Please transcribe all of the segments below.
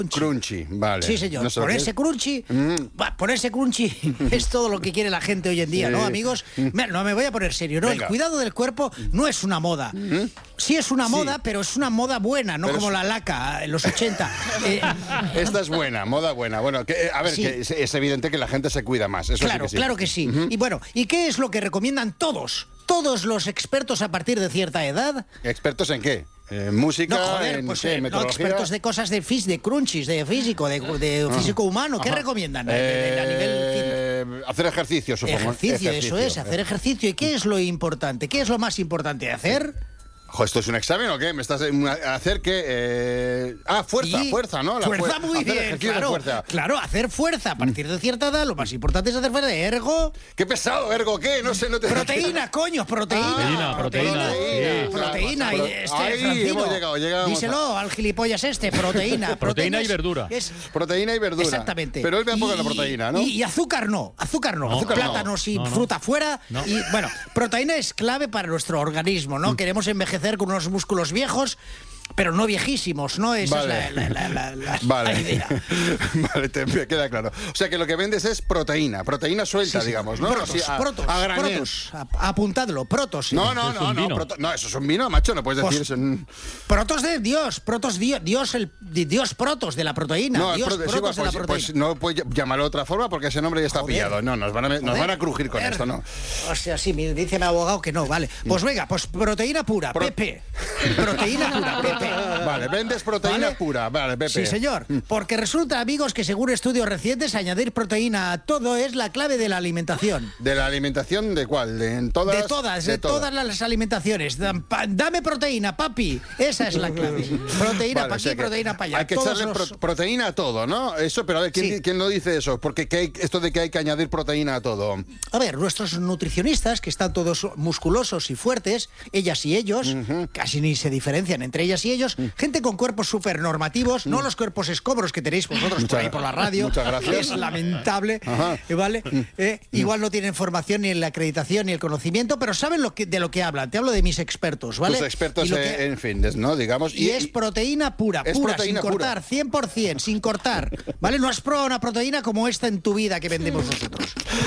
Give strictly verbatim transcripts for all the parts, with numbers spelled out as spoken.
Crunchy, vale. Sí, señor. No sé ponerse crunchy, mm. va, ponerse crunchy es todo lo que quiere la gente hoy en día, sí. ¿no, amigos? Mira, no me voy a poner serio, ¿no? Venga. El cuidado del cuerpo no es una moda. ¿Mm? Sí es una moda, sí. pero es una moda buena, no pero como es... la laca en los ochenta. eh... Esta es buena, moda buena. Bueno, que, a ver, sí. que es, es evidente que la gente se cuida más. Eso claro, sí que sí. claro que sí. Uh-huh. Y bueno, ¿y qué es lo que recomiendan todos? Todos los expertos a partir de cierta edad. ¿Expertos en qué? ¿En música? No, joder, en, pues, ¿qué, eh, no, expertos de cosas de fis, de crunchies, de físico, de, de ah. físico humano. ¿Qué Ajá. recomiendan eh, a nivel eh, hacer ejercicio, supongo. Ejercicio, ejercicio, eso es, hacer ejercicio. ¿Y qué es lo importante? ¿Qué es lo más importante de hacer? Jo, ¿esto es un examen o qué? ¿Me estás a hacer qué? Eh... Ah, fuerza, sí, fuerza, ¿no? La fuerza fu muy hacer bien, claro, fuerza. claro, hacer fuerza a partir de cierta edad, lo más importante es hacer fuerza. Ergo... ¡Qué pesado, ergo qué! No sé, no te... Proteína, coño, proteína. Ah, proteína, proteína. Sí, proteína. Claro, este, ahí Francino, hemos llegado, llegamos díselo a... al gilipollas este, proteína. Proteína y verdura. Es... Proteína y verdura. Exactamente. Pero él ve a poco la proteína, ¿no? Y, y azúcar no, azúcar no. no azúcar no, plátanos y no, no. fruta fuera. No. Y bueno, proteína es clave para nuestro organismo, ¿no? Mm. Queremos envejecer con unos músculos viejos, pero no viejísimos, ¿no? Esa vale. es la, la, la, la, vale. la idea. Vale, te me queda claro. O sea que lo que vendes es proteína, proteína suelta, sí, sí. digamos, ¿no? Protos, sí, a, protos, a protos. A, apuntadlo, protos. Sí. No, no, no, no, proto, no, eso es un vino, macho, no puedes pues, decir eso. Protos de Dios, protos Dios, Dios el Dios protos de la proteína. No, Dios proto, protos sí, de pues, la proteína. Pues no puedes llamarlo de otra forma porque ese nombre ya está joder, pillado. No, nos van a, nos joder, van a crujir con joder. esto, ¿no? O sea, sí, me dice mi abogado que no, vale. Pues venga, pues proteína pura, Pro... Pepe. Proteína pura, Pepe. Vale, vendes proteína ¿Vale? pura, vale, Pepe. Sí, señor. Porque resulta, amigos, que según estudios recientes, añadir proteína a todo es la clave de la alimentación. ¿De la alimentación de cuál? ¿De en todas? De todas, de, de todas. todas las alimentaciones. Dame proteína, papi. Esa es la clave. Proteína vale, para aquí, o sea proteína para allá. Hay que Todos echarle los... pro proteína a todo, ¿no? Eso, pero a ver, ¿quién, sí. ¿quién lo dice eso? Porque ¿qué hay, esto de que hay que añadir proteína a todo. A ver, nuestros nutricionistas, que están todos musculosos y fuertes, ellas y ellos, uh-huh. casi ni se diferencian entre ellas y ellos, uh-huh. gente con cuerpos súper normativos, uh-huh. no los cuerpos escobros que tenéis vosotros mucha, por ahí por la radio. Muchas gracias. Es lamentable, ¿vale? Eh, igual no tienen formación ni la acreditación ni el conocimiento, pero saben lo que, de lo que hablan. Te hablo de mis expertos, ¿vale? Tus expertos, que, en fin, ¿no? Digamos. Y, y es proteína pura, es pura, proteína sin pura. cortar, cien por cien, sin cortar, ¿vale? No has probado una proteína como esta en tu vida que vendemos nosotros.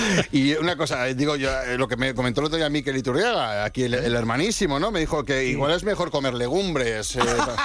Y una cosa, digo yo, lo que me comentó el otro día Miquel Iturriaga, aquí el, el hermanísimo, ¿no? Me dijo que igual es mejor comer legumbres. Eh,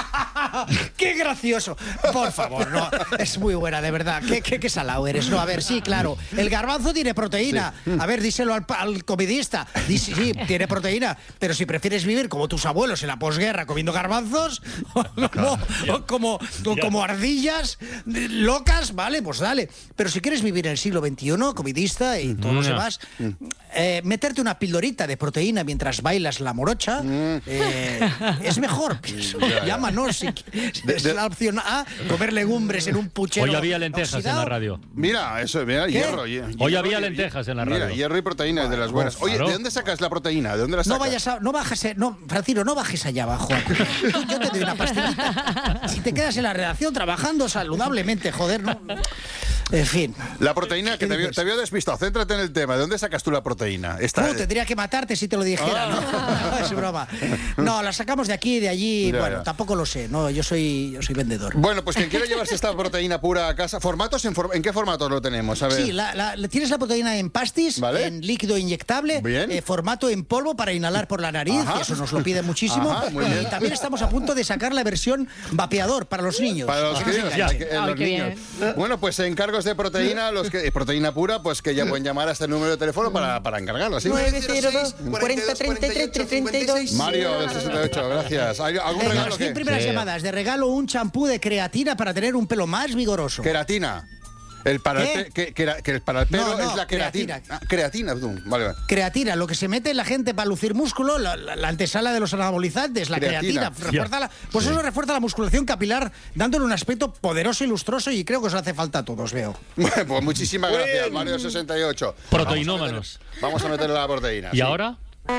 ¡Qué gracioso! Por favor, no, es muy buena, de verdad. ¿Qué, qué, qué salado eres? No, a ver, sí, claro. El garbanzo tiene proteína. Sí. A ver, díselo al, al comidista. Dice, sí, tiene proteína. Pero si prefieres vivir como tus abuelos en la posguerra comiendo garbanzos, o como, o como, o como ardillas locas, vale, pues dale. Pero si quieres vivir en el siglo veintiuno, comidista y todo lo demás, eh, meterte una pildorita de proteína mientras bailas la morocha eh, es mejor. Llámanos si es la opción A, comer legumbres en un puchero. Hoy había lentejas oxidado. En la radio. Mira, eso, mira, hierro, hierro. Hoy había lentejas en la radio. Mira, hierro y proteína de las buenas. Oye, ¿de dónde sacas la proteína? ¿De dónde la sacas? No vayas a, no bajes, no, Francino, no bajes allá abajo. Yo te doy una pastillita. Si te quedas en la redacción trabajando saludablemente, joder, no. En fin. La proteína, que te había, te había despistado. Céntrate en el tema. ¿De dónde sacas tú la proteína? Esta... Uh, tendría que matarte si te lo dijera, ah. ¿no? Es broma. No, la sacamos de aquí, de allí. Ya, bueno, ya. tampoco lo sé. No, yo soy, yo soy vendedor. Bueno, pues quien quiera llevarse esta proteína pura a casa. ¿Formatos? ¿En, for... ¿en qué formatos lo tenemos? A ver. Sí, la, la, tienes la proteína en pastis, ¿vale? En líquido inyectable, eh, formato en polvo para inhalar por la nariz, que eso nos lo pide muchísimo. Ajá, muy bien. Y también estamos a punto de sacar la versión vapeador para los niños. Para los, niños, ya. Eh, Ay, los niños. Bueno, pues encargos de proteína, los que, proteína pura, pues que ya pueden llamar a este número de teléfono para, para encargarlo. ¿Sí? nueve cero dos, cuarenta, treinta y tres, treinta y dos. Mario, del sesenta y ocho, gracias. ¿Algún Venga, regalo? las cien ¿qué? primeras Sí. llamadas de regalo un champú de creatina para tener un pelo más vigoroso. Queratina. El para, ¿Qué? el pe que, que, que para el pelo No, no, es la queratina. creatina. Ah, creatina, tú. Vale, vale. Creatina, lo que se mete en la gente para lucir músculo, la, la, la antesala de los anabolizantes, la Creatina. creatina. Refuerza la, pues sí. Eso refuerza la musculación capilar, dándole un aspecto poderoso y lustroso, y creo que os hace falta a todos, veo. Bueno, pues muchísimas gracias, Mario sesenta y ocho. Proteínómanos. Vamos a meterle la proteína. ¿Y sí. ahora?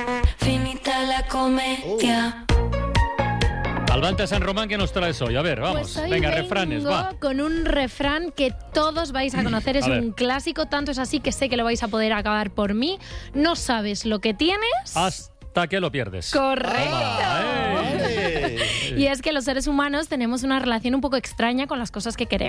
Finita la comedia. Uh. Albante San Román, ¿qué nos traes hoy? A ver, vamos. Pues hoy Venga, vengo refranes, va. con un refrán que todos vais a conocer. Es A ver. un clásico, tanto es así que sé que lo vais a poder acabar por mí. No sabes lo que tienes... Hasta que lo pierdes. ¡Correcto! Toma, ¡eh! Y es que los seres humanos tenemos una relación un poco extraña con las cosas que queremos.